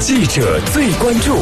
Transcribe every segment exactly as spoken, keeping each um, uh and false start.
记者最关注。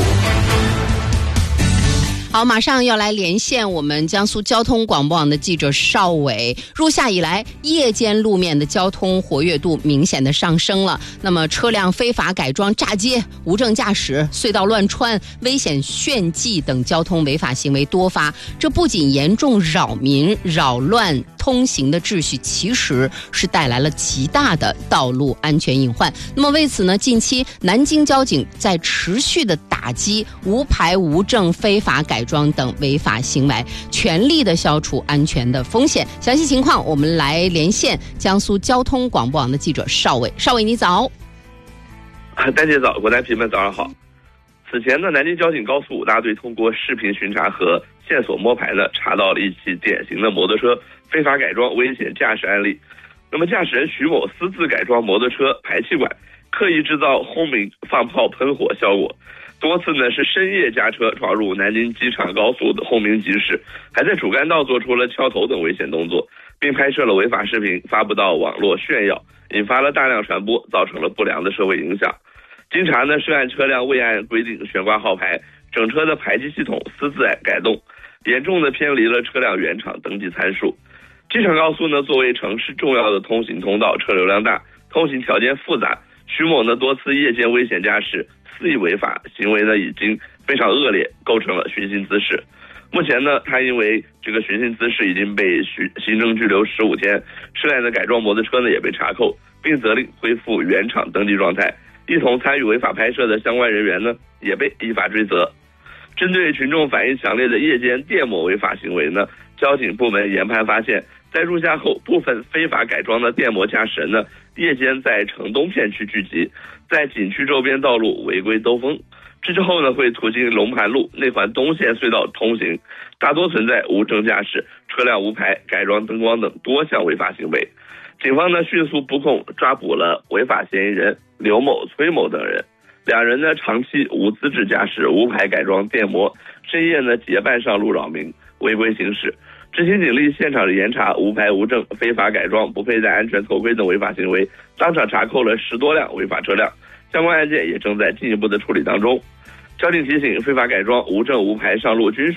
好，马上要来连线我们江苏交通广播网的记者邵伟。入夏以来，夜间路面的交通活跃度明显的上升了。那么，车辆非法改装、炸街、无证驾驶、隧道乱穿、危险炫技等交通违法行为多发。这不仅严重扰民、扰乱通行的秩序，其实是带来了极大的道路安全隐患。那么，为此呢，近期南京交警在持续的打击无牌、无证、非法改装等违法行为，全力的消除安全的风险。详细情况，我们来连线江苏交通广播网的记者邵伟。邵伟，你早。 大家早，国台朋友们早上好。此前呢，南京交警高速五大队通过视频巡查和线索摸排呢，查到了一起典型的摩托车非法改装危险驾驶案例。那么，驾驶人徐某私自改装摩托车排气管，刻意制造轰鸣、放炮、喷火效果。多次呢是深夜驾车闯入南京机场高速的轰鸣集市，还在主干道做出了敲头等危险动作，并拍摄了违法视频发布到网络炫耀，引发了大量传播，造成了不良的社会影响。经查呢，涉案车辆未按规定悬挂号牌，整车的排气系统私自改动，严重的偏离了车辆原厂登记参数。机场高速呢作为城市重要的通行通道，车流量大，通行条件复杂，徐某呢多次夜间危险驾驶，肆意违法行为呢已经非常恶劣，构成了寻衅滋事。目前呢，他因为这个寻衅滋事已经被行政拘留十五天，涉案的改装摩托车呢也被查扣，并责令恢复原厂登记状态。一同参与违法拍摄的相关人员呢也被依法追责。针对群众反映强烈的夜间电摩违法行为呢，交警部门研判发现，在入夏后，部分非法改装的电摩驾驶人呢，夜间在城东片区聚集，在景区周边道路违规兜风。这之后呢，会途经龙盘路内环东线隧道通行，大多存在无证驾驶、车辆无牌、改装灯光等多项违法行为。警方呢迅速布控，抓捕了违法嫌疑人刘某、崔某等人。两人呢长期无资质驾驶、无牌改装电摩，深夜呢结伴上路扰民，违规行驶。执勤警力现场严查无牌无证、非法改装、不佩戴安全头盔等违法行为，当场查扣了十多辆违法车辆，相关案件也正在进一步的处理当中。交警提醒，非法改装、无证无牌上路均属